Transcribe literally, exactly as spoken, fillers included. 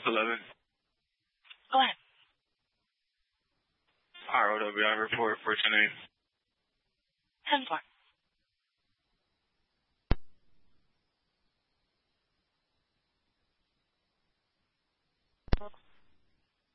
eleven. Go ahead. R O W I report for ten eight. ten four.